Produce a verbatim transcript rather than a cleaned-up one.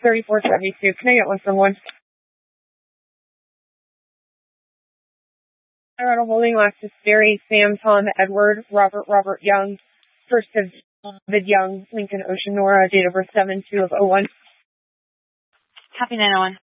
thirty-four seventy-two. Can I get one from one? Colorado Holding, last is Barry, Sam, Tom, Edward, Robert, Robert Young, first of David Young, Lincoln Ocean, Nora, date of birth seven two of oh one. Copy nine oh one.